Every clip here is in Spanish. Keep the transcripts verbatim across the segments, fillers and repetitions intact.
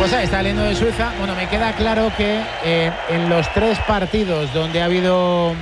Pues ahí está el himno de Suiza. Bueno, me queda claro que eh, en los tres partidos donde ha habido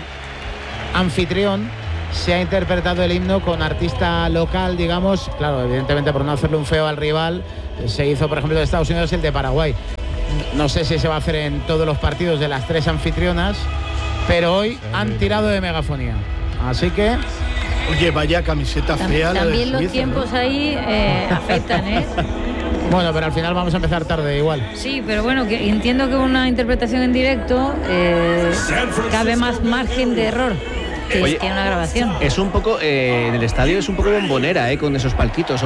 anfitrión se ha interpretado el himno con artista local, digamos. Claro, evidentemente por no hacerle un feo al rival, se hizo, por ejemplo, de Estados Unidos el de Paraguay. No sé si se va a hacer en todos los partidos de las tres anfitrionas, pero hoy han tirado de megafonía. Así que... Oye, vaya camiseta fea. También los tiempos ahí eh, afectan, ¿eh? Bueno, pero al final vamos a empezar tarde igual. Sí, pero bueno, que entiendo que una interpretación en directo eh, cabe más margen de error que, Oye, que una grabación. Es un poco, eh, en el estadio es un poco bombonera, eh, con esos palquitos, o,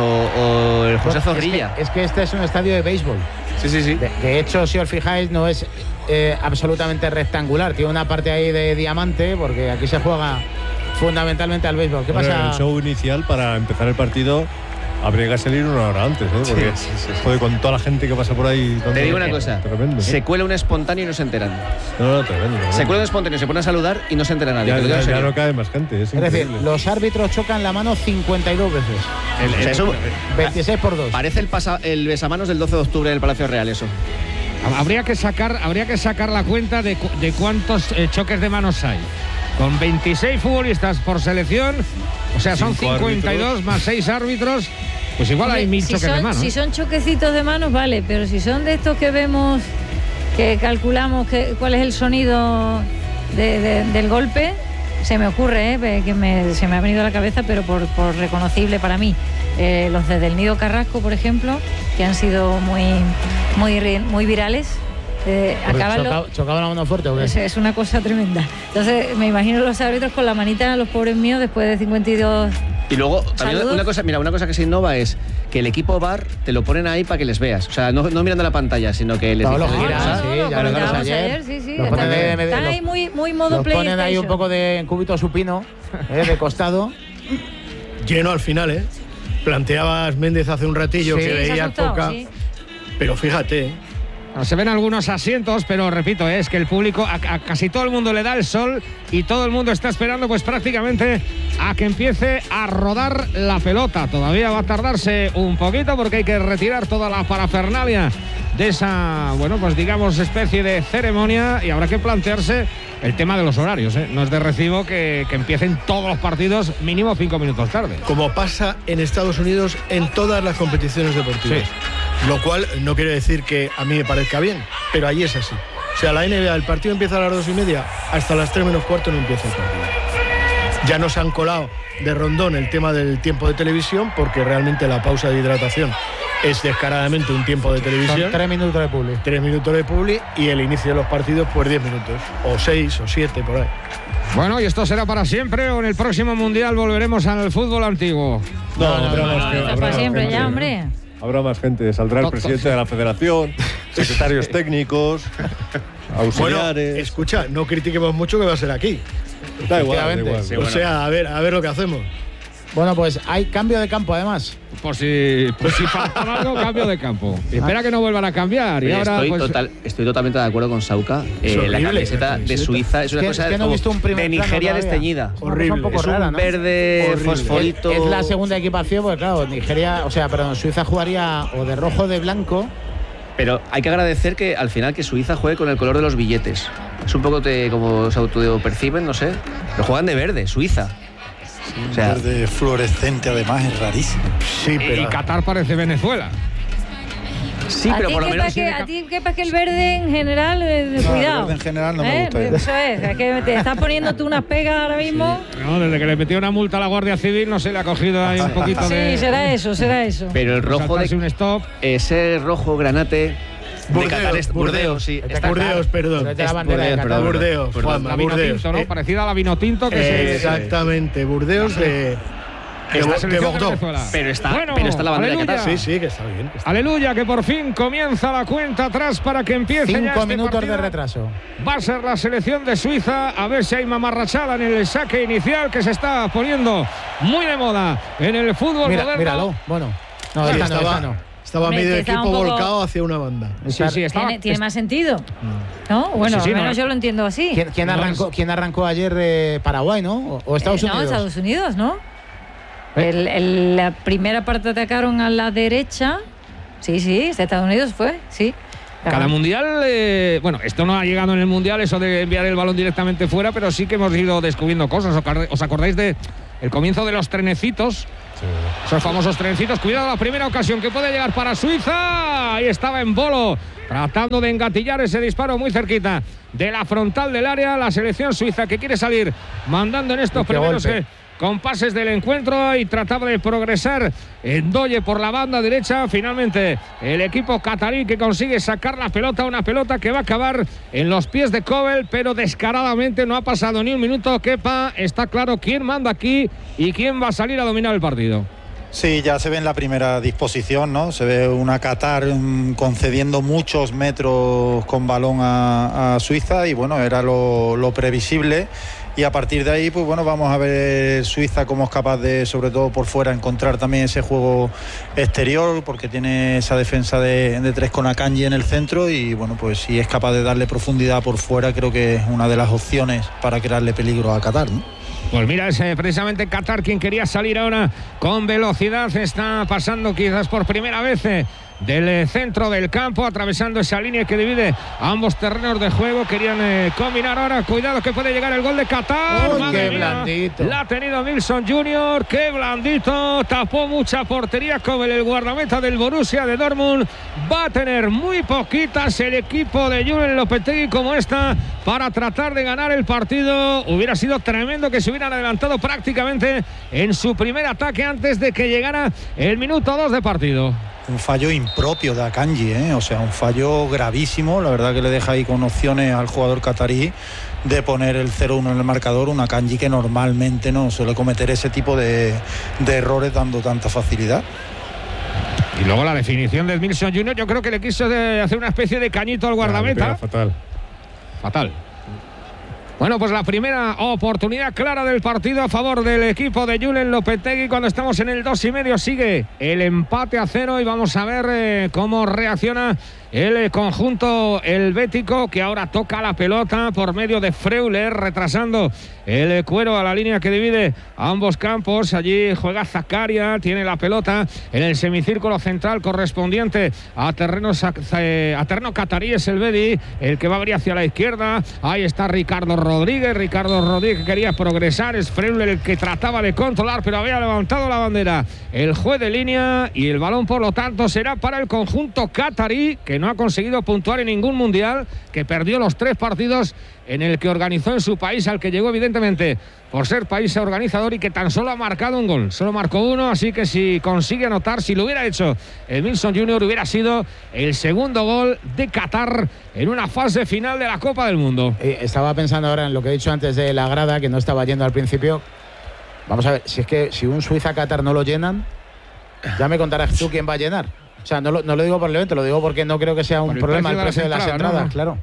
o el José Zorrilla. Es que, es que este es un estadio de béisbol. Sí, sí, sí. De, de hecho, si os fijáis, no es eh, absolutamente rectangular. Tiene una parte ahí de diamante, porque aquí se juega fundamentalmente al béisbol. ¿Qué bueno, pasa? El show inicial para empezar el partido habría que salir una hora antes, ¿eh? Porque sí, sí, sí. Joder, con toda la gente que pasa por ahí. Te digo una cosa, tremendo. se cuela un espontáneo y no se enteran. No, no, tremendo, tremendo. Se cuela un espontáneo, se pone a saludar y no se entera nadie. Ya, ya, ya, ya no cae más gente. Es, es decir, increíble. los árbitros chocan la mano cincuenta y dos veces. El, o sea, eso, veintiséis por dos. Parece el, pasa, el besamanos del doce de octubre del Palacio Real, eso. Habría que sacar, habría que sacar la cuenta de, cu de cuántos eh, choques de manos hay. Con veintiséis futbolistas por selección, o sea, son Cinco cincuenta y dos árbitros. más seis árbitros, pues igual hay mil si choques son, de manos. Si son choquecitos de manos, vale, pero si son de estos que vemos, que calculamos que, cuál es el sonido de, de, del golpe, se me ocurre, ¿eh? que me, se me ha venido a la cabeza, pero por, por reconocible para mí. Eh, los desde el Nido Carrasco, por ejemplo, que han sido muy, muy, muy virales. Eh, ¿Chocaba, ¿Chocaba la mano fuerte o qué? Es, es una cosa tremenda. Entonces, me imagino los árbitros con la manita, los pobres míos, después de cincuenta y dos. Y luego, también Saludos. una cosa, mira, una cosa que se innova es que el equipo V A R te lo ponen ahí para que les veas. O sea, no, no mirando la pantalla, sino que les No, dicen, lo giran, "Ah, sí, no, ya lo lo vimos comentábamos ayer. ayer, sí, sí. Los ponen, Están, de- de- están los- ahí muy, muy modo los PlayStation. ponen ahí un poco de en cúbito supino, eh, de costado. Lleno al final, ¿eh? Planteabas Méndez hace un ratillo Sí. que Sí, se ha veía asustado, poca. sí. Pero fíjate, ¿eh? Se ven algunos asientos, pero repito, es que el público, a, a casi todo el mundo le da el sol y todo el mundo está esperando pues prácticamente a que empiece a rodar la pelota. Todavía va a tardarse un poquito porque hay que retirar toda la parafernalia de esa, bueno, pues digamos especie de ceremonia, y habrá que plantearse el tema de los horarios, ¿eh? No es de recibo que, que empiecen todos los partidos mínimo cinco minutos tarde. Como pasa en Estados Unidos en todas las competiciones deportivas. Lo cual no quiere decir que a mí me parezca bien, pero ahí es así. O sea, la N B A, el partido empieza a las dos y media, hasta las tres menos cuarto no empieza el partido. Ya nos han colado de rondón el tema del tiempo de televisión, porque realmente la pausa de hidratación es descaradamente un tiempo de televisión. Son tres minutos de publi. Tres minutos de publi y el inicio de los partidos, pues diez minutos. O seis o siete, por ahí. Bueno, ¿y esto será para siempre o en el próximo Mundial volveremos al fútbol antiguo? No, No, no, habrá no, más no, que- no, habrá Para más siempre gente. ya, hombre. Habrá más gente. Saldrá el To- presidente de la federación, secretarios técnicos, Bueno, auxiliares. escucha, no critiquemos mucho que va a ser aquí. da igual, da efectivamente. igual. Sí, O bueno. sea, a ver, a ver lo que hacemos. Bueno, pues hay cambio de campo además. Por si, por si faltaba algo, cambio de campo. Espera que no vuelvan a cambiar. Y Oye, ahora, estoy, pues, total, estoy totalmente de acuerdo con Sauca. Es Eh, la horrible, camiseta la de camiseta. Suiza es una que- cosa es que no he como visto un primer de plano Nigeria todavía. desteñida. Es una cosa Horrible. un poco Es un rara, ¿no? verde Horrible. fosforito. Es la segunda equipación, porque claro, Nigeria, o sea, perdón, Suiza jugaría o de rojo o de blanco. Pero hay que agradecer que al final que Suiza juegue con el color de los billetes. Es un poco te, como se autoperciben, no sé. Pero juegan de verde, Suiza. O sea, Verde fluorescente, además, es rarísimo. Sí, y pero Qatar parece Venezuela. sí, a pero ti por lo que menos. pa' que, a ti que pa' que el verde en general, eh, No, el cuidado. verde en general no me ¿Eh? gusta. Eso es, es que te estás poniendo tú unas pegas ahora mismo. No, desde que le metió una multa a la Guardia Civil no se le ha cogido ahí un poquito de. Sí, será eso, será eso. Pero el rojo saltarse de un stop. ese rojo granate de Burdeos, Qatar es- Burdeos. Burdeos, sí. Este está- Burdeos, perdón. Pero es de la Es bandera de Burdeos, Qatar. perdón. Burdeos, Perdón. Juanma, La vino Burdeos. tinto, ¿no? Eh, Parecida a la vino tinto que se. Exactamente, Burdeos de, de, Esta de selección de Bordeaux. Venezuela. Pero está, Bueno, pero está la bandera de aleluya. Qatar. Sí, sí, que está bien. que está- Aleluya, que por fin comienza la cuenta atrás para que empiece ya Cinco este minutos partido. de retraso. Va a ser la selección de Suiza, a ver si hay mamarrachada en el saque inicial que se está poniendo muy de moda en el fútbol Mira, moderno. míralo. Bueno, no, Sí, esta no, esta estaba, no. estaba Hombre, medio que estaba equipo un poco- volcado hacia una banda. Sí, sí, estaba. Tiene, tiene más sentido. ¿No? Bueno, Sí, sí, al menos no. yo lo entiendo así. ¿Quién, quién No, arrancó, es- quién arrancó ayer eh, Paraguay, ¿no? ¿O, o Estados Eh, Unidos? No, Estados Unidos, ¿no? El- el- la primera parte atacaron a la derecha, Sí, sí, de Estados Unidos fue, sí. Cada mundial, eh, bueno, esto no ha llegado en el mundial, eso de enviar el balón directamente fuera, pero sí que hemos ido descubriendo cosas. ¿Os acordáis de el comienzo de los trenecitos? Sí. Esos famosos trenecitos. Cuidado, la primera ocasión que puede llegar para Suiza. Ahí estaba en Bolo, tratando de engatillar ese disparo muy cerquita de la frontal del área. La selección suiza que quiere salir mandando en estos primeros eh, compases del encuentro y trataba de progresar en Ndoye por la banda derecha. Finalmente el equipo catarí que consigue sacar la pelota, una pelota que va a acabar en los pies de Kobel, pero descaradamente. No ha pasado ni un minuto. Kepa, está claro quién manda aquí y quién va a salir a dominar el partido. Sí, ya se ve en la primera disposición, ¿no? Se ve una Qatar um, concediendo muchos metros con balón a, a Suiza y bueno, era lo, lo previsible. Y a partir de ahí, pues bueno, vamos a ver Suiza cómo es capaz de, sobre todo por fuera, encontrar también ese juego exterior, porque tiene esa defensa de, de tres con Akanji en el centro y bueno, pues si es capaz de darle profundidad por fuera, creo que es una de las opciones para crearle peligro a Qatar, ¿no? Pues mira, es eh, precisamente Qatar quien quería salir ahora con velocidad. Está pasando quizás por primera vez eh, del eh, centro del campo, atravesando esa línea que divide ambos terrenos de juego. Querían eh, combinar ahora. Cuidado que puede llegar el gol de Qatar. ¡Oh, qué blandito! La ha tenido Milson junior ¡Qué blandito! Tapó mucha portería con el guardameta del Borussia de Dortmund. Va a tener muy poquitas el equipo de Julen Lopetegui como esta para tratar de ganar el partido. Hubiera sido tremendo que se hubieran adelantado prácticamente en su primer ataque antes de que llegara el minuto dos de partido. Un fallo impropio de Akanji, ¿eh? O sea, un fallo gravísimo. La verdad que le deja ahí con opciones al jugador catarí de poner el cero uno en el marcador. Un Akanji que normalmente no suele cometer ese tipo de, de errores dando tanta facilidad. Y luego la definición de Milson junior Yo creo que le quiso de hacer una especie de cañito al guardameta. Ah, fatal. Fatal. Bueno, pues la primera oportunidad clara del partido a favor del equipo de Julen Lopetegui. Cuando estamos en el dos y medio sigue el empate a cero y vamos a ver eh, cómo reacciona el conjunto helvético, que ahora toca la pelota por medio de Freuler, retrasando el cuero a la línea que divide a ambos campos. Allí juega Zakaria, tiene la pelota en el semicírculo central correspondiente a terreno, a terreno catarí. Es el Bedi el que va a abrir hacia la izquierda. Ahí está Ricardo Rodríguez. Ricardo Rodríguez que quería progresar. Es Freuler el que trataba de controlar, pero había levantado la bandera el juez de línea y el balón, por lo tanto, será para el conjunto catarí, que no ha conseguido puntuar en ningún mundial, que perdió los tres partidos en el que organizó en su país, al que llegó evidentemente por ser país organizador, y que tan solo ha marcado un gol, solo marcó uno. Así que si consigue anotar, si lo hubiera hecho el Milson junior, hubiera sido el segundo gol de Qatar en una fase final de la Copa del Mundo. Eh, estaba pensando ahora en lo que he dicho antes de la grada, que no estaba yendo al principio. Vamos a ver, si es que si un Suiza-Qatar no lo llenan, ya me contarás tú quién va a llenar. O sea, no lo, no lo digo por el evento, lo digo porque no creo que sea un por el problema precio el precio de las entradas, entradas, ¿no? Claro.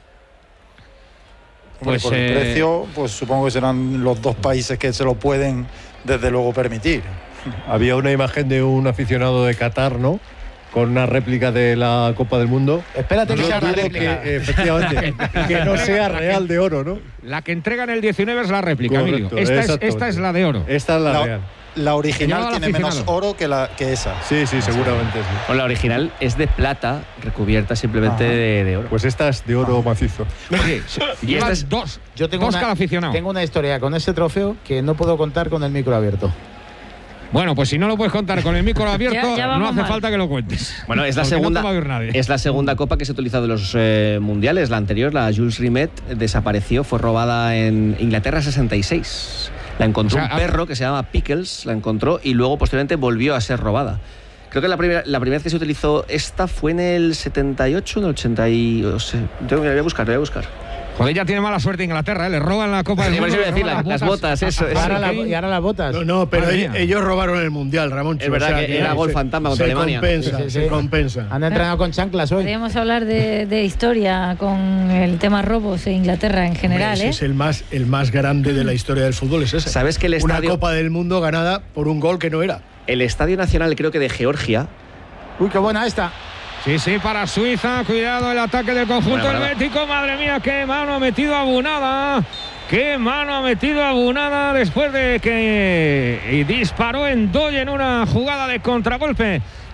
Pues por el eh... precio, pues supongo que serán los dos países que se lo pueden desde luego permitir. Había una imagen de un aficionado de Qatar, ¿no?, con una réplica de la Copa del Mundo. Espérate que no sea una dudo réplica. que, efectivamente, que no sea real de oro, ¿no? La que entregan el diecinueve es la réplica, Correcto, Emilio. Esta es, esta es la de oro. Esta es la, La, real. la original Señalado al tiene menos aficionado. oro que, la, que esa. Sí, sí, seguramente sí. Bueno, la original es de plata, recubierta simplemente de, de oro. Pues esta es de oro macizo. Oye, Y lleva esta es- dos, Yo tengo dos una, cada aficionado. tengo una historia con ese trofeo que no puedo contar con el micro abierto. Bueno, pues si no lo puedes contar con el micro abierto, Ya- ya no vamos hace mal. falta que lo cuentes. Bueno, es la Porque no segunda te va a oír nadie. es la segunda copa que se ha utilizado en los eh, mundiales. La anterior, la Jules Rimet, desapareció, fue robada en Inglaterra sesenta y seis. La encontró O sea, un perro que se llama Pickles, la encontró y luego posteriormente volvió a ser robada. Creo que la primera, la primera vez que se utilizó esta fue en el setenta y ocho, en el ochenta y... O sea, tengo que voy a buscar, voy a buscar. Joder, ya tiene mala suerte Inglaterra, ¿eh? Le roban la Copa del Sí, por Mundo. eso iba a le decir, roban la- las botas, eso, a- eso. a- Ahora la- Kane. y ahora las botas. No, no, pero Madre ellos, mía. ellos robaron el mundial, Ramón. Es verdad que era gol fantasma contra se Alemania. Compensa, Sí, sí, se sí. compensa. Han entrenado con chanclas hoy. Podríamos hablar de, de historia con el tema robos en Inglaterra en general, Hombre, ese ¿eh? es el más, el más grande de la historia del fútbol, es ese. ¿Sabes que el Una estadio- Copa del Mundo ganada por un gol que no era. El Estadio Nacional, creo que de Georgia, Uy, qué buena esta. Sí, sí, para Suiza. Cuidado el ataque del conjunto Buena, buena. helvético. Madre mía, qué mano ha metido Abunada. Qué mano ha metido Abunada después de que y disparó en Ndoye en una jugada de contragolpe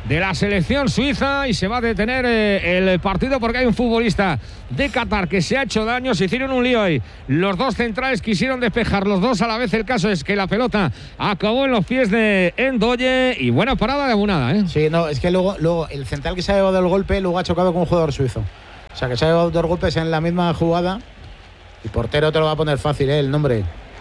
de la selección suiza y se va a detener eh, el partido porque hay un futbolista de Qatar que se ha hecho daño. Se hicieron un lío ahí. Los dos centrales quisieron despejar los dos a la vez. El caso es que la pelota acabó en los pies de Ndoye y buena parada de Abunada, ¿eh? Sí, no, es que luego, luego el central que se ha llevado el golpe luego ha chocado con un jugador suizo. O sea, que se ha llevado dos golpes en la misma jugada. Y portero te lo va a poner fácil, ¿eh? El nombre.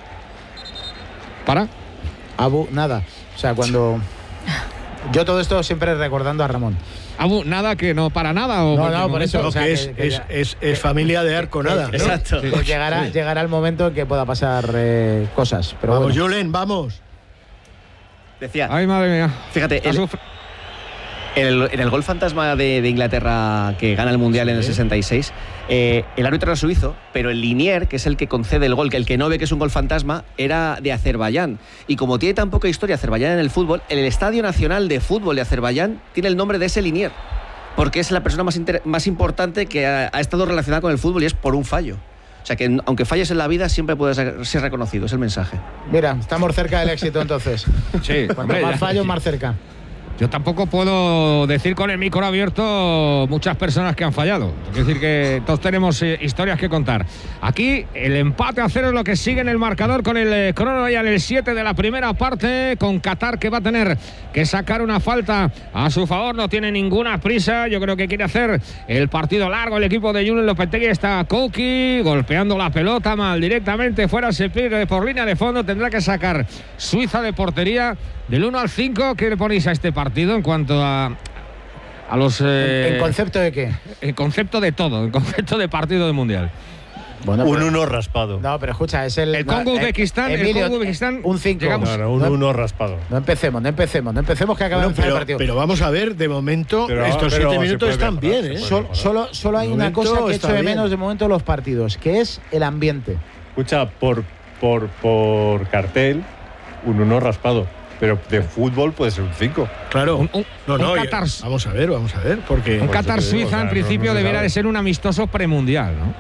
¿Para? Abu, nada. O sea, cuando... Yo todo esto siempre recordando a Ramón. Abu, nada que no para nada. ¿O no, no, por eso. No, o sea, que es, que, que es, ya, es, es familia de Arco, nada. ¿no? Exacto. Sí. Pues llegará, sí. llegará el momento en que pueda pasar eh, cosas. Pero vamos, bueno. Julen, vamos. Decía. Ay, madre mía. Fíjate, el, en, el, en el gol fantasma de, de Inglaterra que gana el Mundial sí. en el sesenta y seis, eh, el árbitro era suizo, pero el linier, que es el que concede el gol, que el que no ve que es un gol fantasma, era de Azerbaiyán. Y como tiene tan poca historia Azerbaiyán en el fútbol, el Estadio Nacional de Fútbol de Azerbaiyán tiene el nombre de ese linier, porque es la persona más, inter, más importante que ha, ha estado relacionada con el fútbol y es por un fallo. O sea que aunque falles en la vida, siempre puedes ser reconocido, es el mensaje. Mira, estamos cerca del éxito entonces. Sí. Cuanto hombre, más fallos, más cerca. Yo tampoco puedo decir con el micro abierto muchas personas que han fallado. Es decir, que todos tenemos eh, historias que contar. Aquí el empate a cero es lo que sigue en el marcador con el eh, crono ya en el siete de la primera parte, con Qatar que va a tener que sacar una falta a su favor. No tiene ninguna prisa. Yo creo que quiere hacer el partido largo el equipo de Julen Lopetegui. Está Kouki golpeando la pelota mal directamente. Fuera se pierde por línea de fondo. Tendrá que sacar Suiza de portería. Del uno al cinco, ¿qué le ponéis a este partido en cuanto a, a los... Eh, ¿En, ¿En concepto de qué? En concepto de todo, en concepto de partido de Mundial. Bueno, un uno raspado. No, pero escucha, es el... El Congo-Uzbekistán, no, eh, el Congo-Uzbekistán... Un cinco. Claro, un uno raspado. No empecemos, no empecemos, no empecemos que acabamos bueno, el partido. Pero vamos a ver, de momento, pero, estos pero siete minutos están mejorar, bien, ¿eh? Solo, solo, solo hay una cosa que echo de bien. menos de momento en los partidos, que es el ambiente. Escucha, por, por, por cartel, un uno raspado. Pero de fútbol puede ser un cinco. Claro. Un, un, no, no, un Qatar, vamos a ver, vamos a ver. Porque un Qatar-Suiza, digo, en principio, no, no debería sabe. de ser un amistoso premundial, ¿no?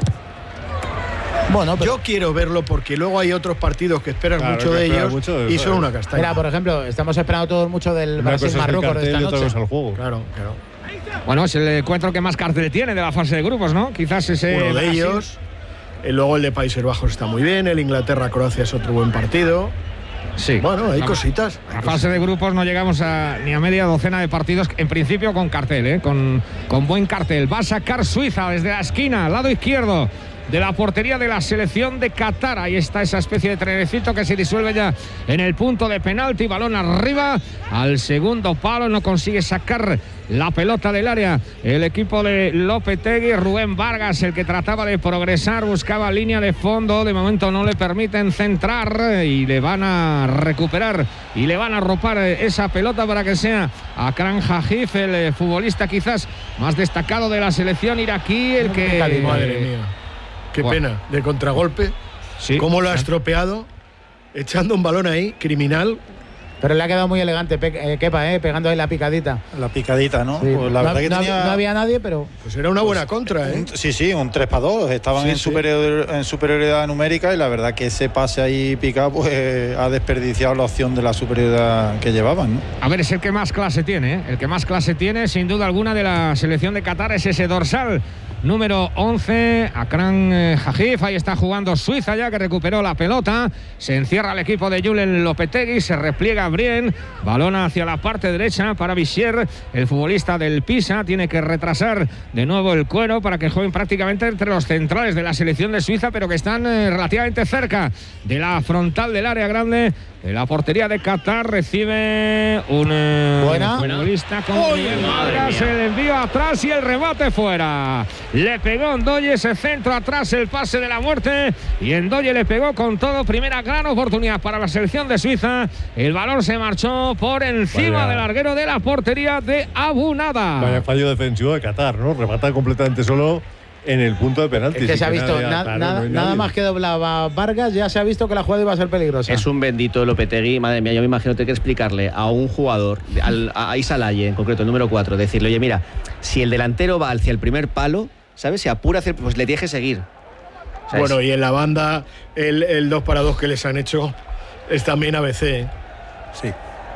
Bueno, pero... Yo quiero verlo porque luego hay otros partidos que esperan Claro, mucho que de esperan ellos mucho de- y son una castaña. Mira, por ejemplo, estamos esperando todos mucho del Una cosa es el Brasil-Marruecos de cartel esta y otra noche. cosa el juego. Claro, claro. Bueno, es el encuentro que más cartel tiene de la fase de grupos, ¿no? Quizás ese... Uno de Brasil. ellos. Eh, Luego el de Países Bajos está muy bien. El Inglaterra-Croacia es otro buen partido. Sí. Bueno, hay La- cositas. hay La fase cositas. de grupos no llegamos a, ni a media docena de partidos, en principio con cartel, ¿eh? con, con buen cartel. Va a sacar Suiza desde la esquina, lado izquierdo de la portería de la selección de Qatar. Ahí está esa especie de trenecito que se disuelve ya en el punto de penalti. Balón arriba al segundo palo, no consigue sacar la pelota del área el equipo de Lopetegui. Rubén Vargas, el que trataba de progresar, buscaba línea de fondo, de momento no le permiten centrar y le van a recuperar y le van a arropar esa pelota para que sea Akram Hajif, el futbolista quizás más destacado de la selección iraquí, el que... Madre mía. Qué Bueno. pena. De contragolpe. Sí. ¿Cómo lo ha estropeado? Echando un balón ahí, criminal. Pero le ha quedado muy elegante, Pe eh, Kepa, eh, pegando ahí la picadita. La picadita, ¿no? Sí. Pues la no, verdad que no- tenía... no había nadie, pero... Pues era una buena contra, ¿eh? Un- sí, sí, un tres para dos. Estaban Sí, en, sí. superior- en superioridad numérica y la verdad que ese pase ahí picado pues ha desperdiciado la opción de la superioridad que llevaban, ¿no? A ver, es el que más clase tiene, ¿eh? El que más clase tiene, sin duda alguna, de la selección de Qatar es ese dorsal número once, Akram eh, Hajif. Ahí está jugando Suiza ya, que recuperó la pelota. Se encierra el equipo de Julen Lopetegui, se repliega Brien. Balón hacia la parte derecha para Bichier, el futbolista del Pisa. Tiene que retrasar de nuevo el cuero para que jueguen prácticamente entre los centrales de la selección de Suiza, pero que están eh, relativamente cerca de la frontal del área grande. De la portería de Qatar recibe un eh, Buena. futbolista con Rubén Vargas, el envío atrás y el remate fuera. Le pegó Ndoye, ese centro atrás, el pase de la muerte, y Ndoye le pegó con todo. Primera gran oportunidad para la selección de Suiza. El balón se marchó por encima Vaya. del larguero de la portería de Abunada. Vaya fallo defensivo de Qatar, ¿no? Remata completamente solo en el punto de penalti. Es que sin se ha visto, nadie- na- claro, nada, no hay nada nadie. más que doblaba Vargas, ya se ha visto que la jugada iba a ser peligrosa. Es un bendito Lopetegui, madre mía, yo me imagino tener que explicarle a un jugador, al, a Issa Laye en concreto, el número cuatro, decirle, oye, mira, si el delantero va hacia el primer palo, ¿sabes? Se apura hacia el, pues le tienes que seguir. ¿Sabes? Bueno, y en la banda, el, el dos para dos que les han hecho es también A B C, ¿eh? Sí.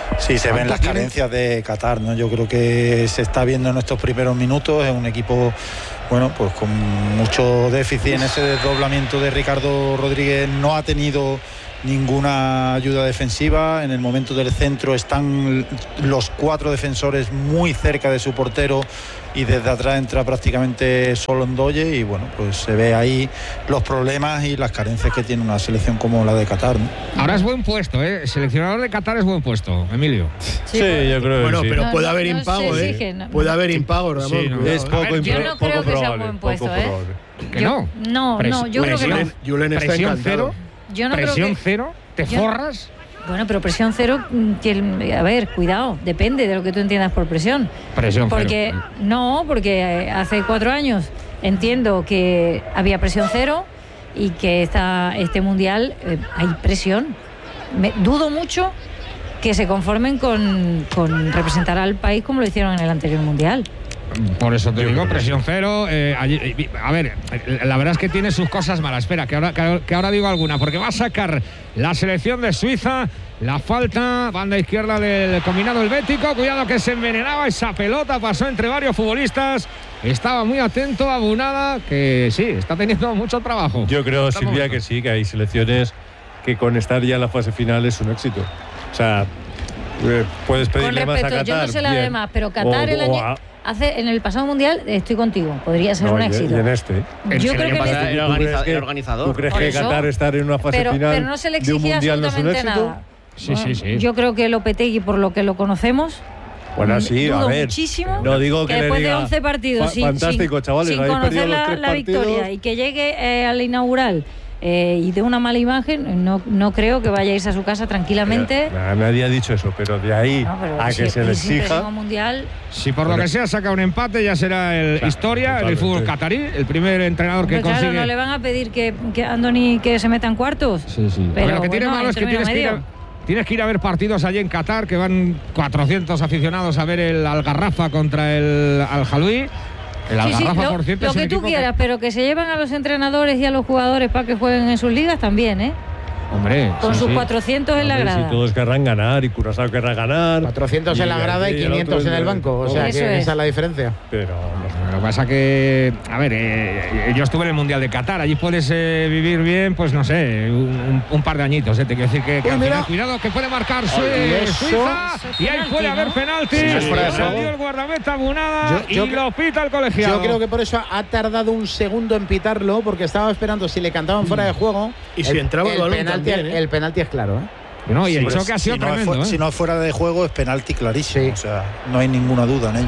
Sí, se ven las tienen? carencias de Qatar, ¿no? Yo creo que se está viendo en estos primeros minutos. Es un equipo, bueno, pues con mucho déficit en ese desdoblamiento de Ricardo Rodríguez. No ha tenido ninguna ayuda defensiva. En el momento del centro están los cuatro defensores muy cerca de su portero y desde atrás entra prácticamente solo Ndoye y bueno, pues se ve ahí los problemas y las carencias que tiene una selección como la de Qatar, ¿no? Ahora es buen puesto, ¿eh? Seleccionador de Qatar es buen puesto, Emilio. Sí, yo creo Bueno, que sí. pero No, puede no, haber no impago, se ¿eh? exige, no. Puede haber impago, Ramón. Sí, no. cuidado, Es ¿eh? poco, A ver, yo impro- no poco creo que sea probable, buen poco puesto, ¿eh? probable. Que Yo- no. no, Pres- no, yo creo que no. Julen, Julen está Presión encantado. cero. Yo no creo Presión que- cero. ¿Te yo- forras? Bueno, pero presión cero, mm, tiene- a ver, cuidado, depende de lo que tú entiendas por presión. Presión Porque cero. no, porque eh, hace cuatro años entiendo que había presión cero y que esta, este mundial eh, hay presión. Me, dudo mucho que se conformen con, con representar al país como lo hicieron en el anterior mundial. Por eso te Yo digo, creo que presión cero. eh, allí- eh, a ver, eh, la verdad es que tiene sus cosas malas. Espera, que ahora, que, que ahora digo alguna, porque va a sacar la selección de Suiza. La falta, banda izquierda del combinado helvético. Cuidado que se envenenaba esa pelota, pasó entre varios futbolistas. Estaba muy atento a Bunada, que sí, está teniendo mucho trabajo. Yo creo, Está Silvia, momento. que sí, que hay selecciones que con estar ya en la fase final es un éxito. O sea, eh, puedes Con pedirle más a respecto, Qatar. yo no sé la bien. demás, pero Qatar O- el o año a- hace en el pasado mundial estoy contigo, podría ser no, un y- éxito. Y en este. El- Yo el creo año que pasado le- Era ¿Tú crees organiza- que- era organizador. ¿Tú crees Por que eso. Qatar estar en una fase pero, final pero no se le de un exigía mundial no es un absolutamente éxito? nada. Sí, sí, sí. Yo creo que Lopetegui, por lo que lo conocemos, Bueno, sí, a dudo ver. muchísimo No digo que, que le después de diga, once partidos fa- sin, fantástico, sin- chavales, sin habéis perdido conocer los la, tres la partidos. victoria y que llegue eh, al inaugural eh, y de una mala imagen, no, no creo que vaya a irse a su casa tranquilamente. Mira, nadie ha dicho eso, pero de ahí No, pero a si- que se le si exija. próximo mundial, Si por lo Pero- que sea saca un empate, ya será el Claro, historia en el totalmente. fútbol catarí. El primer entrenador que hombre, claro, consigue. no le van a pedir que, que Andoni que se meta en cuartos. Sí, sí. Pero lo que tiene bueno, malo es en que tienes término que, ir a, medio. tienes que ir a ver partidos allí en Qatar, que van cuatrocientos aficionados a ver el Algarrafa contra el Al-Jalui. El Sí, sí, Algarrafa, lo, por cierto, lo es un que tú equipo quieras, pero que se lleven a los entrenadores y a los jugadores para que jueguen en sus ligas también, ¿eh? Hombre, Con sí, sus sí. cuatrocientos en la Hombre, grada. Si todos querrán ganar y Curazao querrá ganar. cuatrocientos en la grada y el quinientos otro en el es- banco. O sea, Eso que es. esa es la diferencia. Pero no sé. Lo que pasa que, a ver, eh, yo estuve en el Mundial de Qatar, allí puedes eh, vivir bien, pues no sé, un, un- un par de añitos, ¿eh? Te quiero decir que, que Uy, al mira. final, cuidado, que puede marcar Sue- Ay, eso. Suiza, Eso es y ahí penalti, puede haber ¿no? penalti, Sí, sí, fuera de salió juego. el guardameta Bunada Yo- yo y cre- lo pita el colegiado. Yo creo que por eso ha tardado un segundo en pitarlo, porque estaba esperando si le cantaban fuera de juego. Y si entraba el balón penalti, también, ¿eh? el penalti es claro, ¿eh? No, y el Hombre, choque ha sido si no es tremendo, fu- ¿eh? Si no es fuera de juego, es penalti clarísimo. Sí. O sea, no hay ninguna duda en ello.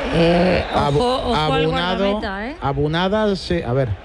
Eh, Abu- ojo, ojo al abunado, guardameta, ¿eh? abunada, sí, a ver.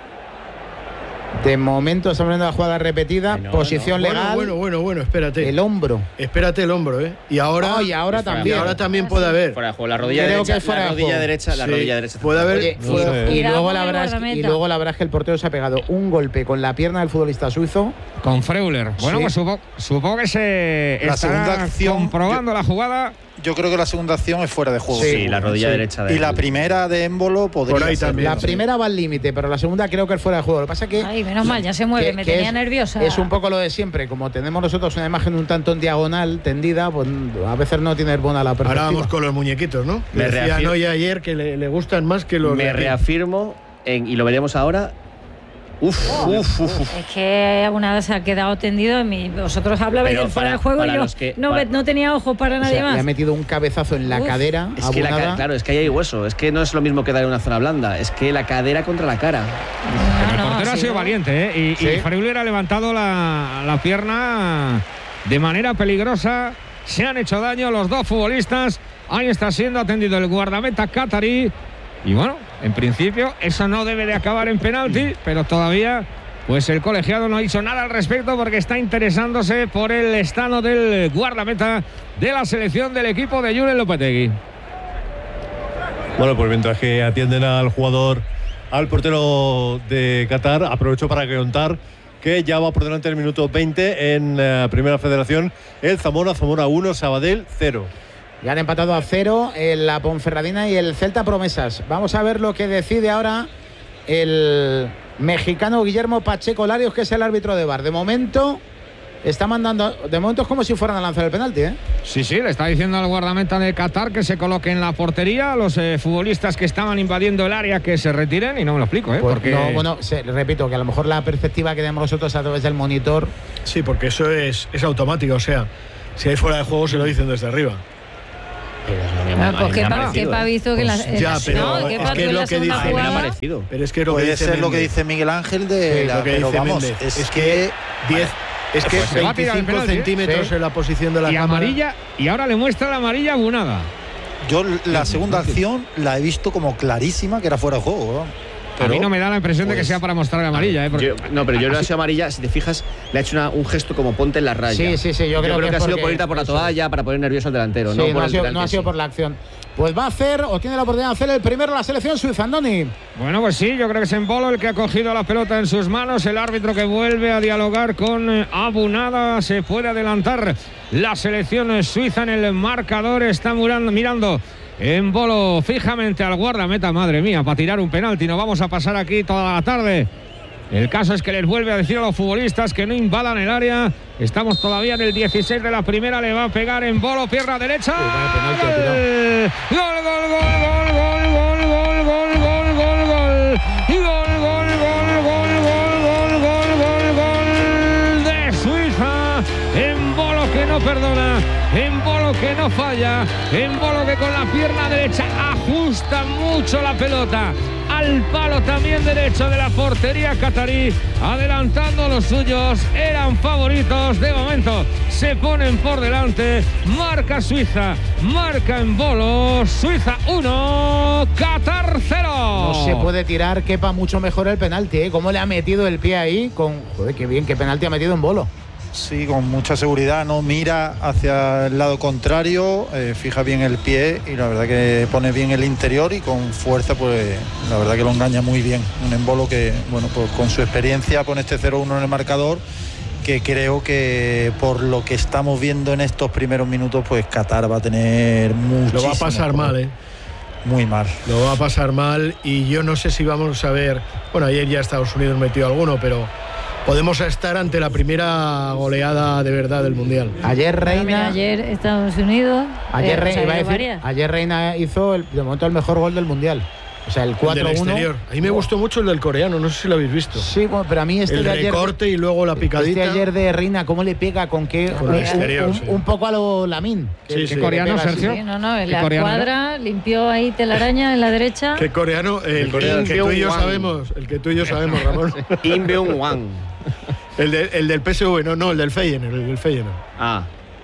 De momento estamos viendo la jugada repetida, Ay, no, posición Bueno, legal, bueno, bueno, bueno, espérate. el hombro. Espérate el hombro, ¿eh? Y ahora, No, y ahora Es fuera de y también. ahora también puede haber. Fuera de juego, la rodilla Creo derecha, que fuera la de rodilla juego. derecha, la Sí, rodilla derecha. puede haber- Oye, No y- sé. y, Cuidado luego con la el verdad es que, y guardameta. luego la verdad es que el portero se ha pegado un golpe con la pierna del futbolista suizo. Con Freuler. Bueno, Sí. pues supongo, supongo que se La estará segunda acción- comprobando la jugada. Yo creo que la segunda acción es fuera de juego. Sí, la rodilla Sí. derecha de Y la primera de Émbolo podría Por ahí ser. también. La primera va al límite, pero la segunda creo que es fuera de juego. Lo que pasa es que Ay, menos mal, ya se mueve, que- me que tenía es, nerviosa. Es un poco lo de siempre, como tenemos nosotros una imagen un tanto en diagonal, tendida, pues a veces no tiene buena la perspectiva. Ahora vamos con los muñequitos, ¿no? Me Me decía reafir- Noya ayer que le, le gustan más que los. Me de aquí. reafirmo, en, y lo veremos ahora. Uf, uf, uf, uf. Es que una se ha quedado tendido en mi. Vosotros hablabais Pero del fuera para- de juego para y yo los que- no, para- ve- no tenía ojos para O nadie sea, le ha más. metido un cabezazo en la Uf. cadera. Es que la abonada. ca- claro, es que ahí hay hueso. Es que no es lo mismo que dar en una zona blanda. Es que la cadera contra la cara. Pero el No, no, portero ha sí, sido no. valiente, ¿eh? Y, Sí. y Freuler ha levantado la, la pierna de manera peligrosa. Se han hecho daño los dos futbolistas. Ahí está siendo atendido el guardameta catarí. Y bueno, en principio eso no debe de acabar en penalti, pero todavía pues el colegiado no ha dicho nada al respecto porque está interesándose por el estado del guardameta de la selección del equipo de Julen Lopetegui. Bueno, pues mientras que atienden al jugador, al portero de Qatar, aprovecho para contar que ya va por delante el minuto veinte en la Primera Federación. El Zamora, Zamora uno, Sabadell cero. Ya han empatado a cero en la Ponferradina y el Celta Promesas. Vamos a ver lo que decide ahora el mexicano Guillermo Pacheco Larios, que es el árbitro de V A R. De momento, está mandando, de momento es como si fueran a lanzar el penalti, ¿eh? Sí, sí, le está diciendo al guardameta de Qatar que se coloque en la portería, a los eh, futbolistas que estaban invadiendo el área que se retiren, y no me lo explico, ¿eh? Pues porque... no, bueno, se, repito, que a lo mejor la perspectiva que tenemos nosotros a través del monitor... Sí, porque eso es, es automático, o sea, si hay fuera de juego se lo dicen desde arriba. Ah, pues qué pa, qué pavizo que la, pues ya, pero no, es pa que es lo que dice, pero es que lo que dice lo que dice Miguel Ángel de sí, la, lo que pero dice vamos, Méndez. es, es que que diez es que pues veinticinco penalti, centímetros ¿sí? en la posición de la y cámara. amarilla, y ahora le muestra la amarilla a Bunada. Yo la segunda acción la he visto como clarísima que era fuera de juego, ¿no? Pero, a mí no me da la impresión pues, de que sea para mostrar la amarilla, ¿eh? Porque, yo, no, pero yo no he sido amarilla, si te fijas, le ha hecho una, un gesto como ponte en la raya. Sí, sí, sí, yo creo, yo creo que, que ha sido porque, por irte por la toalla, para poner nervioso al delantero. Sí, no, no, por ha el sido, penalti, no ha sido sí. por la acción. Pues va a hacer, o tiene la oportunidad de hacer el primero la selección suiza, Andoni. Bueno, pues sí, yo creo que es Embolo el que ha cogido la pelota en sus manos, el árbitro que vuelve a dialogar con Abunada, se puede adelantar la selección suiza en el marcador, está mirando, mirando Embolo fijamente al guardameta, madre mía, para tirar un penalti, nos vamos a pasar aquí toda la tarde. El caso es que les vuelve a decir a los futbolistas que no invadan el área. Estamos todavía en el dieciséis de la primera. Le va a pegar Embolo, pierna derecha. ¡Gol! ¡Gol, gol, gol, gol, gol, gol, gol, gol, gol, gol! ¡Y gol, gol, gol, gol, gol, gol, gol, gol, gol de Suiza! Embolo que no perdona, Embolo que no falla, Embolo que con la pierna derecha ajusta mucho la pelota al palo también derecho de la portería catarí, adelantando a los suyos, eran favoritos, de momento se ponen por delante, marca Suiza, marca Embolo, Suiza uno, Qatar cero. No se puede tirar, quepa mucho mejor el penalti, ¿eh? Cómo le ha metido el pie ahí, con, joder, qué bien, qué penalti ha metido Embolo. Sí, con mucha seguridad, no mira hacia el lado contrario, eh, fija bien el pie y la verdad que pone bien el interior y con fuerza, pues la verdad que lo engaña muy bien. Un Embolo que, bueno, pues con su experiencia pone este cero uno en el marcador, que creo que por lo que estamos viendo en estos primeros minutos, pues Qatar va a tener muchísimo. Lo va a pasar mal, ¿eh? Muy mal. Lo va a pasar mal y yo no sé si vamos a ver, bueno, ayer ya Estados Unidos metió alguno, pero podemos estar ante la primera goleada de verdad del Mundial. Ayer Reina... Mira, ayer Estados Unidos... Ayer, eh, Reina, o sea, iba a decir, varias. ayer Reina hizo el, de momento el mejor gol del Mundial. O sea, el cuatro uno. A mí me gustó mucho el del coreano, no sé si lo habéis visto. Sí, bueno, pero a mí este el de ayer... El recorte y luego la picadita. Este ayer de Reina, ¿cómo le pega? ¿Con qué? Con el exterior, un, sí. un poco a lo Lamin. Sí, sí. ¿Qué coreano, Sergio? Sí, no, no, en ¿Qué la coreano cuadra, limpió ahí telaraña en la derecha. Qué coreano, el, el, el que tú y yo sabemos, el que tú y yo sabemos, Ramón. Kim Beung-hwan. El, de, el del P S V, no, no, el del Feyenoord, el del Feyenoord. Ah.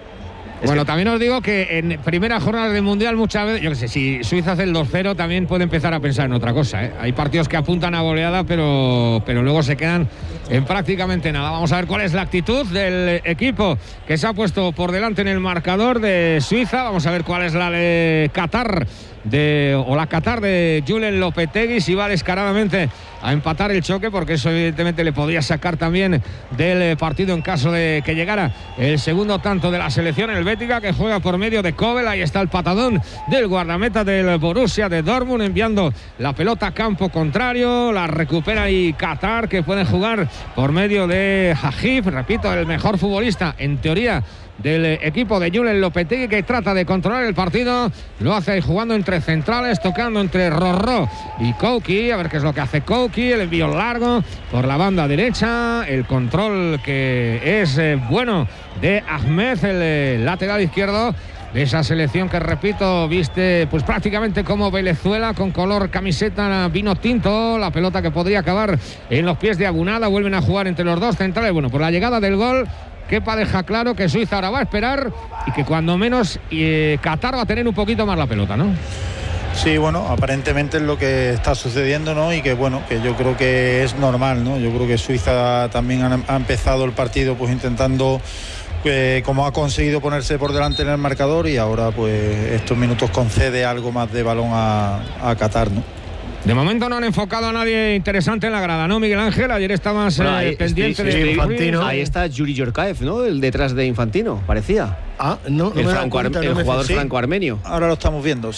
Es bueno, que... también os digo que en primeras jornadas del Mundial muchas veces, yo qué sé, si Suiza hace el dos cero también puede empezar a pensar en otra cosa, ¿eh? Hay partidos que apuntan a goleada, pero, pero luego se quedan en prácticamente nada. Vamos a ver cuál es la actitud del equipo que se ha puesto por delante en el marcador de Suiza. Vamos a ver cuál es la de Qatar. De, o la Qatar de Julen Lopetegui, si va descaradamente a empatar el choque, porque eso evidentemente le podría sacar también del partido en caso de que llegara el segundo tanto de la selección helvética, que juega por medio de Kobel. Ahí está el patadón del guardameta del Borussia de Dortmund, enviando la pelota a campo contrario, la recupera y Qatar, que puede jugar por medio de Hajif, repito, el mejor futbolista en teoría del equipo de Julen Lopetegui, que trata de controlar el partido. Lo hace ahí jugando entre centrales, tocando entre Rorró y Kouki. A ver qué es lo que hace Kouki. El envío largo por la banda derecha. El control que es eh, bueno de Ahmed, el eh, lateral izquierdo de esa selección que, repito, viste pues prácticamente como Venezuela, con color camiseta vino tinto. La pelota que podría acabar en los pies de Abunada. Vuelven a jugar entre los dos centrales. Bueno, por la llegada del gol, Kepa deja claro que Suiza ahora va a esperar y que cuando menos eh, Qatar va a tener un poquito más la pelota, ¿no? Sí, bueno, aparentemente es lo que está sucediendo, ¿no? Y que bueno, que yo creo que es normal, ¿no? Yo creo que Suiza también ha, ha empezado el partido pues intentando, eh, como ha conseguido ponerse por delante en el marcador, y ahora pues estos minutos concede algo más de balón a, a Qatar, ¿no? De momento no han enfocado a nadie interesante en la grada, ¿no, Miguel Ángel? Ayer estabas bueno, eh, ahí, pendiente estoy, de estoy, Infantino. Ahí está Yuri Yorkaev, ¿no? El detrás de Infantino, parecía. Ah, no, no el me franco, cuenta, el no jugador sí. franco-armenio. Ahora lo estamos viendo, sí.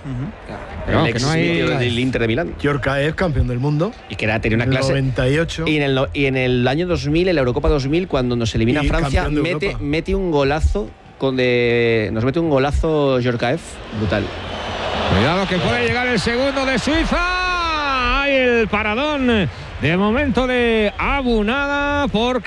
El No, ex que no hay- sitio del Inter de Milán. Yorkaev, campeón del mundo. Y que era, tenía una En el clase. noventa y ocho. Y en, el, no- y en el año dos mil, en la Eurocopa dos mil, cuando nos elimina Y Francia, campeón de mete, Europa. mete un golazo. Con de, nos mete un golazo Yorkaev brutal. Cuidado que puede llegar el segundo de Suiza. Hay el paradón de momento de Abunada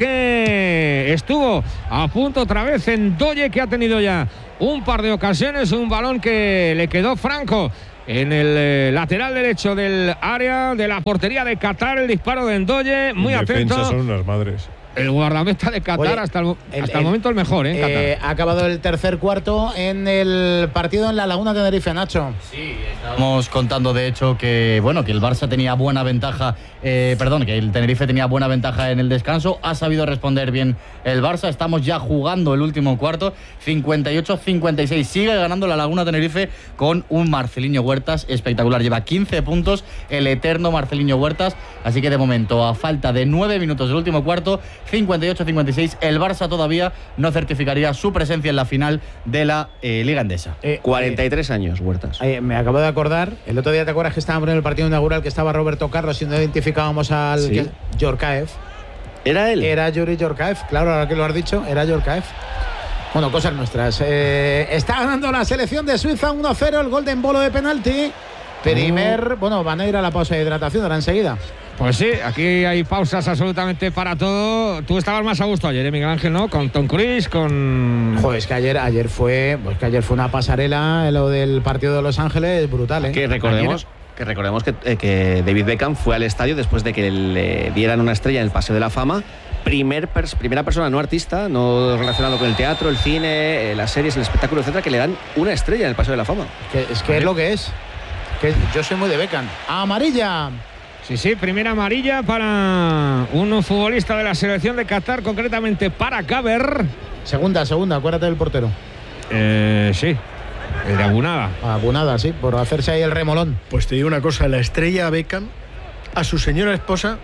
porque estuvo a punto otra vez en Doye, que ha tenido ya un par de ocasiones, un balón que le quedó franco en el eh, lateral derecho del área de la portería de Qatar. El disparo de Ndoye, muy En defensa atento. son unas madres. El guardameta de Qatar Oye, hasta, el, el- hasta el el- momento el mejor, ¿eh? en Qatar. Eh, ha acabado el tercer cuarto en el partido en la Laguna de Tenerife, Nacho. Estamos contando, de hecho, que bueno, que el Barça tenía buena ventaja, eh, perdón, que el Tenerife tenía buena ventaja en el descanso. Ha sabido responder bien el Barça. Estamos ya jugando el último cuarto, cincuenta y ocho a cincuenta y seis. Sigue ganando la Laguna Tenerife con un Marceliño Huertas espectacular. Lleva quince puntos el eterno Marceliño Huertas. Así que de momento, a falta de nueve minutos del último cuarto, cincuenta y ocho a cincuenta y seis, el Barça todavía no certificaría su presencia en la final de la eh, Liga Endesa. Eh, cuarenta y tres años, Huertas. Eh, me acabo de acordar, el otro día te acuerdas que estábamos en el partido inaugural que estaba Roberto Carlos y no identificábamos al Sí. que- Yorkaev. ¿Era él? Era Yuri Yorkaev, claro, ahora que lo has dicho, era Yorkaev. Bueno, cosas nuestras. Eh, está ganando la selección de Suiza uno a cero, el Golden Bolo de penalti. Primer, bueno, van a ir a la pausa de hidratación ahora enseguida. Pues sí, aquí hay pausas absolutamente para todo. Tú estabas más a gusto ayer, ¿eh, Miguel Ángel, ¿no? Con Tom Cruise, con... Joder, es que ayer, ayer fue, pues que ayer fue una pasarela, lo del partido de Los Ángeles, brutal, ¿eh? Que recordemos, que, recordemos que, eh, que David Beckham fue al estadio después de que le dieran una estrella en el Paseo de la Fama. Primer pers- primera persona no artista, no relacionado con el teatro, el cine, eh, las series, el espectáculo, etcétera, que le dan una estrella en el Paseo de la Fama. Que, es que es lo que es. Que yo soy muy de Beckham. Amarilla. Sí, sí, primera amarilla para un futbolista de la selección de Qatar, concretamente para Gaber. Segunda, segunda, acuérdate del portero. Eh, sí, el de Abunada. Abunada, sí, por hacerse ahí el remolón. Pues te digo una cosa, la estrella Beckham, a su señora esposa,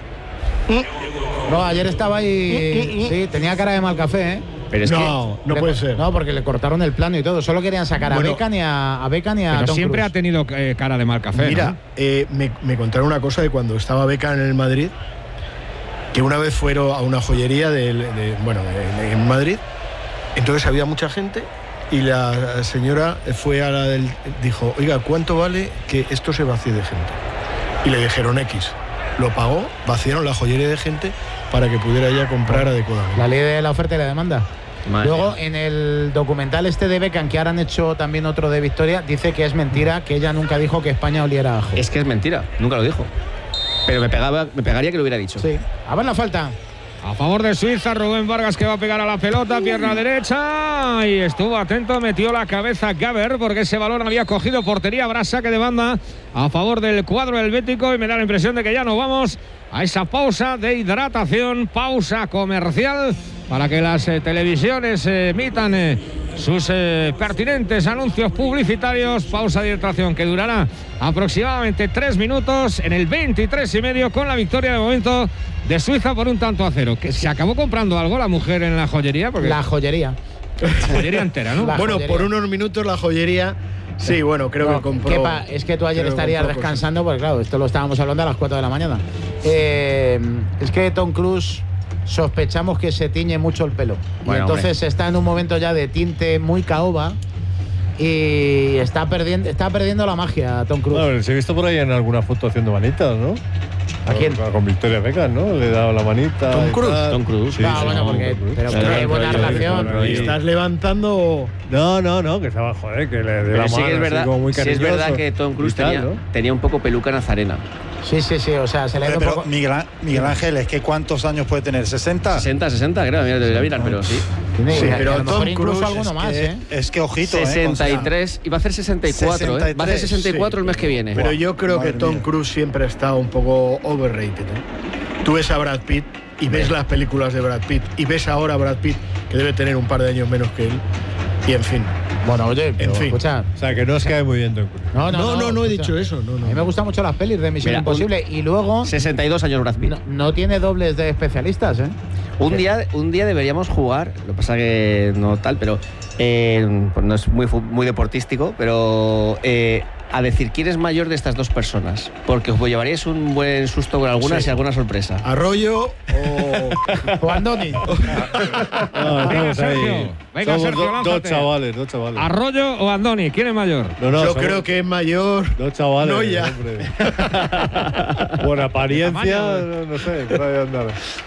No, ayer estaba ahí. Sí, tenía cara de mal café, ¿eh? Pero es no, no Le puede co- ser. No, porque le cortaron el plano y todo. Solo querían sacar Bueno, a Beckham y a, a Beckham y a Pero Tom siempre Cruise. ha tenido eh, cara de mal café. Mira, ¿no? eh, me, me contaron una cosa de cuando estaba Beckham en el Madrid, que una vez fueron a una joyería de, de- bueno, de- de- en Madrid, entonces había mucha gente y la señora fue a la del, dijo, oiga, ¿cuánto vale que esto se vacíe de gente? Y le dijeron X. Lo pagó, vaciaron la joyería de gente para que pudiera ella comprar adecuadamente. La ley de la oferta y la demanda. Madre Luego, mía. en el documental este de Beckham, que ahora han hecho también otro de Victoria, dice que es mentira, que ella nunca dijo que España oliera a ajo. Es que es mentira, nunca lo dijo. Pero me, pegaba, me pegaría que lo hubiera dicho. Sí. A ver la falta. A favor de Suiza, Rubén Vargas, que va a pegar a la pelota, pierna derecha, y estuvo atento, metió la cabeza Gaber, porque ese balón había cogido portería, habrá saque de banda a favor del cuadro helvético, y me da la impresión de que ya no vamos a esa pausa de hidratación, pausa comercial, para que las eh, televisiones eh, emitan eh, sus eh, pertinentes anuncios publicitarios. Pausa de hidratación que durará aproximadamente tres minutos en el veintitrés y medio, con la victoria de momento de Suiza por un tanto a cero. Que se acabó comprando algo la mujer en la joyería, porque La joyería. la joyería entera, ¿no? La bueno, joyería. por unos minutos la joyería, sí, bueno, creo No, que compró. Kepa, es que tú ayer creo que estarías compró descansando, porque claro, esto lo estábamos hablando a las cuatro de la mañana. Eh, es que Tom Cruise sospechamos que se tiñe mucho el pelo. Y Bueno, entonces está en un momento ya de tinte muy caoba y está perdiendo, está perdiendo la magia Tom Cruise. Bueno, se he visto por ahí en alguna foto haciendo manitas, ¿no? ¿A quién? Con, con Victoria Beckham, ¿no? Le he dado la manita. Tom y Cruise. tal. Tom Cruise. Sí, Ah, sí, bueno, sí, porque- Tom Cruise. pero Sí, porque hay sí, buena sí, relación. sí, sí. Estás levantando. No, no, no, que estaba, joder, que le dé la Pero sí mano que es así verdad, como muy sí es cariñoso verdad que Tom Cruise y tal, tenía, ¿no? tenía un poco peluca nazarena. Sí, sí, sí, o sea, se le ha ido un Pero poco. Miguel, Á- Miguel Ángel, ¿es que cuántos años puede tener? ¿sesenta? sesenta, sesenta, creo, mira, debería mirar, pero sí. Tiene- Sí, y a- pero a lo mejor Tom incluso Cruise alguno es más, que, ¿eh? Es que ojito, ¿eh? sesenta y tres, iba a hacer sesenta y cuatro, ¿eh? Va a hacer sesenta y cuatro sí. el mes que viene. Pero yo creo Madre que Tom mía. Cruise siempre ha estado un poco overrated. ¿eh? Tú ves a Brad Pitt y ves las películas de Brad Pitt y ves ahora a Brad Pitt, que debe tener un par de años menos que él. Y en fin. Bueno, oye, pero, En fin. escucha. O sea, que no os cae muy bien Tom Cruise. No, no, No, no, no he escucha. dicho eso. No, no. A mí me gustan mucho las pelis de Misión Mira, un- Imposible y luego sesenta y dos años Brad Pitt. no, no tiene dobles de especialistas, ¿eh? Un día, un día deberíamos jugar, lo que pasa que no tal, pero eh, pues no es muy, muy deportístico, pero eh, a decir quién es mayor de estas dos personas, porque os llevaríais un buen susto con algunas Sí. y alguna sorpresa. Arroyo o, o Andoni. No, Venga, estamos Sergio. ahí. Venga, Somos Sergio, do- dos lánzate. chavales, dos chavales. ¿Arroyo o Andoni? ¿Quién es mayor? No, no, Yo somos creo que es mayor. dos chavales. No, ya. hombre. Por apariencia, Tamaño. no, no sé, por ahí andar.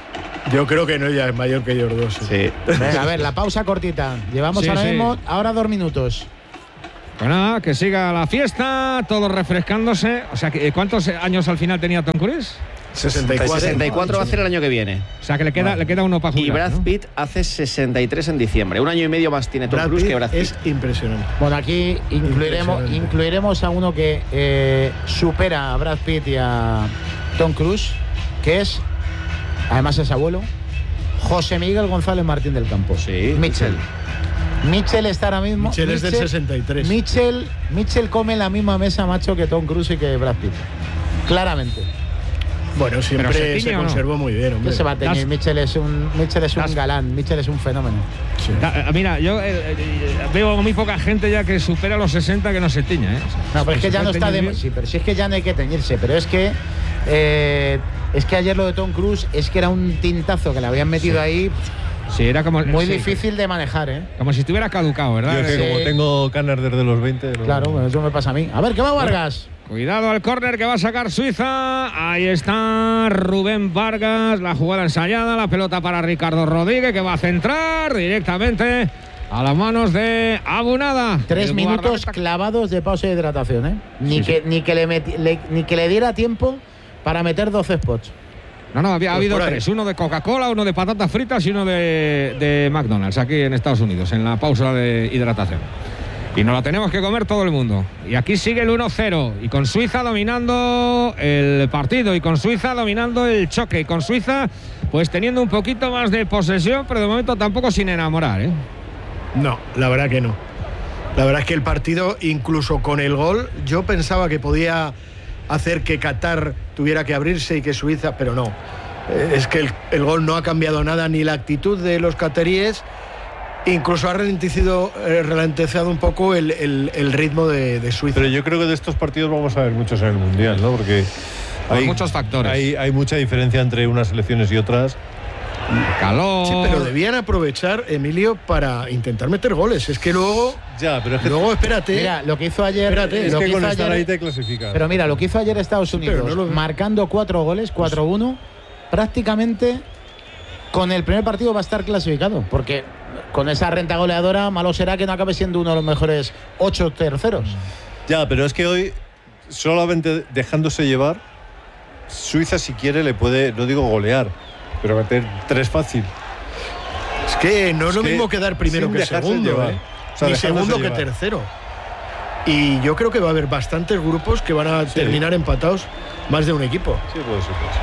Yo creo que no, ya es mayor que ellos dos. sí. Sí. Venga, a ver, la pausa cortita. Llevamos Sí, ahora sí. mismo, ahora dos minutos. Pues nada, que siga la fiesta, todos refrescándose. O sea, que, ¿cuántos años al final tenía Tom Cruise? sesenta y cuatro. sesenta y cuatro va a hacer el año que viene. O sea, que le queda, le queda uno para Y jubilar, Brad ¿no? Pitt hace sesenta y tres en diciembre. Un año y medio más tiene Tom Brad Cruise Pitt que Brad Pitt. es impresionante. Bueno, aquí incluiremos, Impresionante. incluiremos a uno que eh, supera a Brad Pitt y a Tom Cruise, que es, además es abuelo, José Miguel González Martín del Campo. Sí, Mitchell. Mitchell está ahora mismo. Mitchell es del sesenta y tres. Mitchell, Mitchell come en la misma mesa, macho, que Tom Cruise y que Brad Pitt. Claramente. Bueno, siempre Pero se se, tiñe, ¿o no? conservó muy bien, ¿Qué hombre. se va a tener? Das- Mitchell es un, Mitchell es un Das- galán, Mitchell es un fenómeno. Sí. Da- Mira, yo eh, eh, veo muy poca gente ya que supera los sesenta que no se tiña, ¿eh? O sea, No, pero es que se ya no puede está teñir de. bien. Sí, pero si es que ya no hay que teñirse. Pero es que. eh, es que ayer lo de Tom Cruise es que era un tintazo que le habían metido ahí Sí, era como. muy sí, difícil de manejar, ¿eh? Como si estuviera caducado, ¿verdad? Yo es que Sí. como tengo canas desde los veinte. no- Claro, bueno, eso me pasa a mí. A ver, ¿qué va Vargas? Cuidado al córner que va a sacar Suiza. Ahí está Rubén Vargas. La jugada ensayada. La pelota para Ricardo Rodríguez, que va a centrar directamente a las manos de Abunada. Tres El minutos guardameta- clavados de pausa de hidratación, ¿eh? Ni, que, Ni, que le meti- le- ni que le diera tiempo para meter doce spots. No, no, había Pues habido por ahí. tres. Uno de Coca-Cola, uno de patatas fritas y uno de, de McDonald's aquí en Estados Unidos, en la pausa de hidratación. Y nos la tenemos que comer todo el mundo. Y aquí sigue el uno cero. Y con Suiza dominando el partido. Y con Suiza dominando el choque. Y con Suiza, pues teniendo un poquito más de posesión, pero de momento tampoco sin enamorar, ¿eh? No, la verdad que no. La verdad es que el partido, incluso con el gol, yo pensaba que podía hacer que Qatar tuviera que abrirse y que Suiza, pero no. Eh, Es que el, el gol no ha cambiado nada, ni la actitud de los cataríes, incluso ha ralentizado, eh, ralentizado un poco el, el- el ritmo de, de Suiza. Pero yo creo que de estos partidos vamos a ver muchos en el Mundial, ¿no? Porque Por muchos factores. Hay, hay mucha diferencia entre unas selecciones y otras. Calor. Sí, pero debían aprovechar, Emilio, para intentar meter goles. Es que luego, Ya, pero es que, luego espérate. Mira, lo que hizo ayer. Espérate, es lo que que con hizo estar ayer- ahí te clasificas. Pero mira, lo que hizo ayer Estados Sí, Unidos, pero no lo- marcando cuatro goles, cuatro uno, prácticamente con el primer partido va a estar clasificado. Porque con esa renta goleadora, malo será que no acabe siendo uno de los mejores ocho terceros. Ya, pero es que hoy, solamente dejándose llevar, Suiza, si quiere, le puede, no digo golear, pero meter tres fácil. Es que no es, Es lo que mismo que dar primero sin que dejarse segundo, llevar. ¿eh? O sea, Ni dejándose segundo que llevar. tercero. Y yo creo que va a haber bastantes grupos que van a Sí. terminar empatados, más de un equipo. Sí, puede ser, puede ser.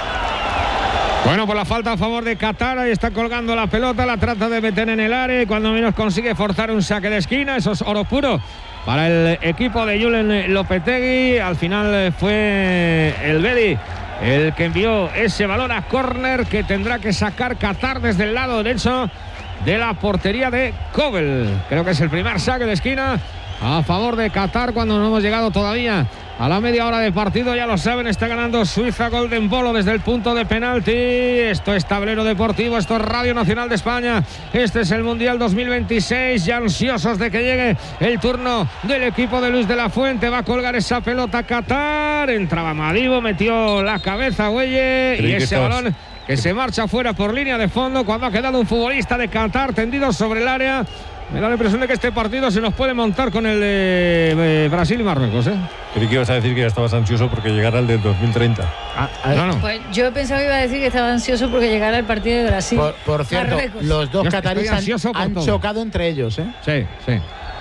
Bueno, por la falta a favor de Qatar, ahí está colgando la pelota, la trata de meter en el área y cuando menos consigue forzar un saque de esquina, eso es oro puro para el equipo de Julen Lopetegui. Al final eh, fue el Bedi el que envió ese balón a córner que tendrá que sacar Qatar desde el lado derecho de la portería de Kobel. Creo que es el primer saque de esquina a favor de Qatar cuando no hemos llegado todavía a la media hora de partido. Ya lo saben, está ganando Suiza Golden Bolo desde el punto de penalti. Esto es Tablero Deportivo, esto es Radio Nacional de España. Este es el Mundial dos mil veintiséis, ya ansiosos de que llegue el turno del equipo de Luis de la Fuente. Va a colgar esa pelota Qatar, entraba Madibo, metió la cabeza Güelle Creí y que ese estabas- balón que se marcha fuera por línea de fondo cuando ha quedado un futbolista de Qatar tendido sobre el área. Me da la impresión de que este partido se nos puede montar con el de eh, Brasil y Marruecos, ¿eh? Creí que ibas a decir que ya estabas ansioso porque llegara el del dos mil treinta. Ah, ah, No, no. Pues yo pensaba que iba a decir que estaba ansioso porque llegara el partido de Brasil. Por, por cierto, Marruecos. los dos Yo cataríes estoy han, ansioso por han todo. chocado entre ellos, ¿eh? Sí, sí.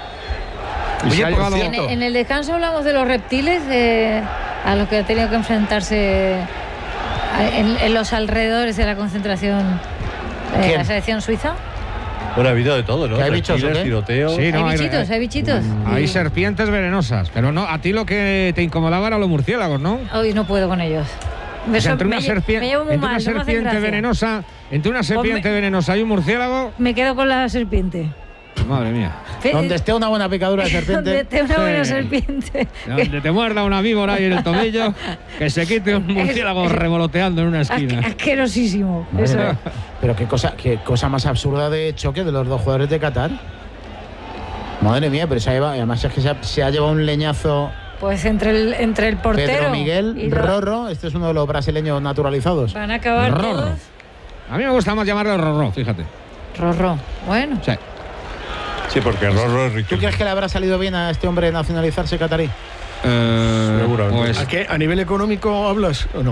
Y Oye, se ha por llevado- En, en el descanso hablamos de los reptiles de, a los que ha tenido que enfrentarse a- en, en los alrededores de la concentración de ¿Quién? la selección suiza. Bueno, ha habido de todo, ¿no? ¿Que hay bichos o Reptiles, qué? tiroteos. Sí, no, hay hay- bichitos, hay bichitos. Hay Y serpientes venenosas, pero no, a ti lo que te incomodaba eran los murciélagos, ¿no? hoy no puedo con ellos. Me, O sea, so- entre una, me lle- serpien- me llevo muy entre una mal, no me hacen serpiente gracia. venenosa, entre una serpiente Ponme- venenosa y un murciélago, Me quedo con la serpiente. Madre mía. Donde esté una buena picadura de serpiente. Donde esté una buena Sí. serpiente. Donde te muerda una víbora ahí en el tobillo, que se quite un murciélago revoloteando en una esquina. Asque- Asquerosísimo. Madre Eso mía. es. Pero qué cosa, qué cosa más absurda de choque de los dos jugadores de Qatar. Madre mía, pero se ha llevado, además es que se ha, se ha llevado un leñazo Pues entre el, entre el portero. Pedro y Miguel lo- Rorro. Este es uno de los brasileños naturalizados. Van a acabar Rorro. todos. A mí me gusta más llamarlo Rorro, fíjate. Rorro. Bueno. Sí. Sí, porque Rorro es ¿Tú Riquelme. crees que le habrá salido bien a este hombre nacionalizarse catarí? Eh, Seguramente. pues ¿A qué? ¿A nivel económico hablas o no?